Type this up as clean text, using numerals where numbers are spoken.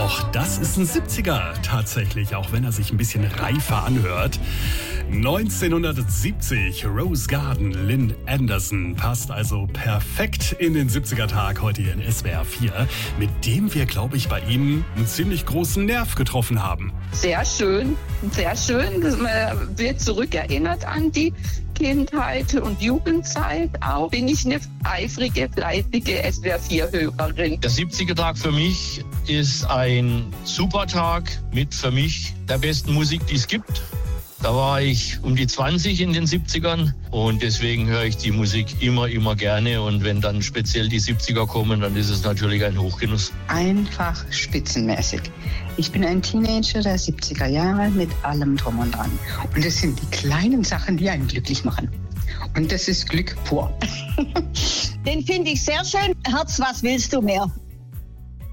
Doch das ist ein 70er tatsächlich, auch wenn er sich ein bisschen reifer anhört. 1970, Rose Garden, Lynn Anderson, passt also perfekt in den 70er-Tag heute hier in SWR 4, mit dem wir, glaube ich, bei ihm einen ziemlich großen Nerv getroffen haben. Sehr schön, sehr schön. Man wird zurückerinnert an die Kindheit und Jugendzeit auch. Bin ich eine eifrige, fleißige SWR 4-Hörerin. Der 70er-Tag für mich ist ein super Tag mit für mich der besten Musik, die es gibt. Da war ich um die 20 in den 70ern und deswegen höre ich die Musik immer gerne. Und wenn dann speziell die 70er kommen, dann ist es natürlich ein Hochgenuss. Einfach spitzenmäßig. Ich bin ein Teenager der 70er Jahre mit allem drum und dran. Und das sind die kleinen Sachen, die einen glücklich machen. Und das ist Glück pur. Den finde ich sehr schön. Herz, was willst du mehr?